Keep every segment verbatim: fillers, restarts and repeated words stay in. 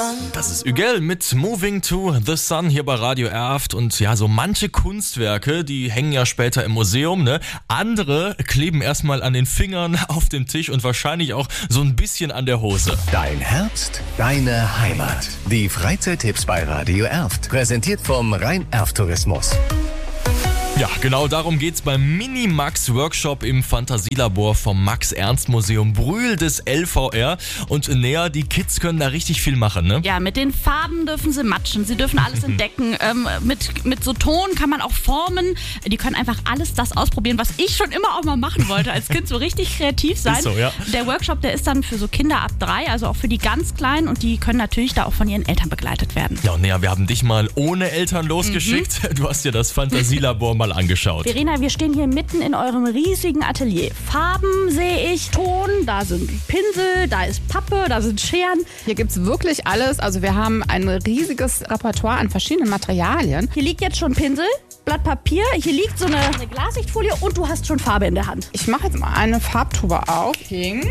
sun. Das ist Ügel mit Moving to the Sun hier bei Radio Erft. Und ja, so manche Kunstwerke, die hängen ja später im Museum, ne? Andere kleben erstmal an den Fingern, auf dem Tisch und wahrscheinlich auch so ein bisschen an der Hose. Dein Herbst, deine Heimat. Die Freizeittipps bei Radio Erft. Präsentiert vom Rhein-Erft-Tourismus. Ja, genau darum geht's beim Minimax-Workshop im Fantasielabor vom Max-Ernst-Museum Brühl des L V R. Und näher, die Kids können da richtig viel machen, ne? Ja, mit den Farben dürfen sie matschen, sie dürfen alles entdecken. Ähm, mit, mit so Ton kann man auch formen. Die können einfach alles das ausprobieren, was ich schon immer auch mal machen wollte als Kind, so richtig kreativ sein. Ist so, ja. Der Workshop, der ist dann für so Kinder ab drei, also auch für die ganz Kleinen, und die können natürlich da auch von ihren Eltern begleitet werden. Ja, und näher, wir haben dich mal ohne Eltern losgeschickt. Mhm. Du hast dir das Fantasielabor mal angeschaut. Verena, wir stehen hier mitten in eurem riesigen Atelier. Farben sehe ich, Ton, da sind Pinsel, da ist Pappe, da sind Scheren. Hier gibt es wirklich alles. Also wir haben ein riesiges Repertoire an verschiedenen Materialien. Hier liegt jetzt schon Pinsel, Blatt Papier, hier liegt so eine, eine Glassichtfolie und du hast schon Farbe in der Hand. Ich mache jetzt mal eine Farbtube auf. Pink.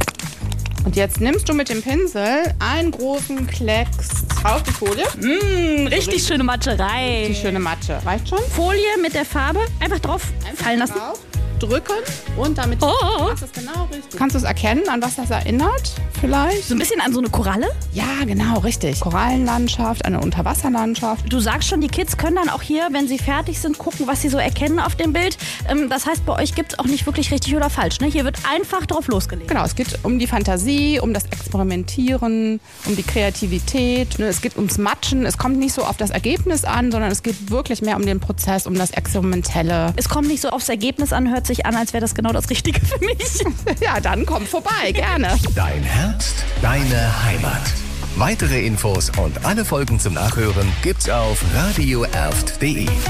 Und jetzt nimmst du mit dem Pinsel einen großen Klecks auf die Folie. Mmh, richtig schöne Matscherei. Die schöne Matsche. Reicht schon? Folie mit der Farbe einfach drauf einfach fallen lassen. Drauf, drücken und damit oh, oh, oh. machst du es genau richtig. Kannst du es erkennen, an was das erinnert? Vielleicht? So ein bisschen an so eine Koralle? Ja, genau, richtig. Korallenlandschaft, eine Unterwasserlandschaft. Du sagst schon, die Kids können dann auch hier, wenn sie fertig sind, gucken, was sie so erkennen auf dem Bild. Ähm, das heißt, bei euch gibt es auch nicht wirklich richtig oder falsch, ne? Hier wird einfach drauf losgelegt. Genau, es geht um die Fantasie, um das Experimentieren, um die Kreativität. Es geht ums Matschen. Es kommt nicht so auf das Ergebnis an, sondern es geht wirklich mehr um den Prozess, um das Experimentelle. Es kommt nicht so aufs Ergebnis an, hört sich an, als wäre das genau das Richtige für mich. Ja, dann komm vorbei, gerne. Dein Herbst, deine Heimat. Weitere Infos und alle Folgen zum Nachhören gibt's auf radio erft punkt de.